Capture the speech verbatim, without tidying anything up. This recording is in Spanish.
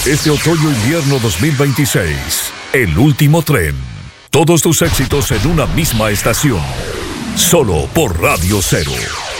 Este otoño-invierno dos mil veintiséis, El Último Tren. Todos tus éxitos en una misma estación. Solo por Radio Cero.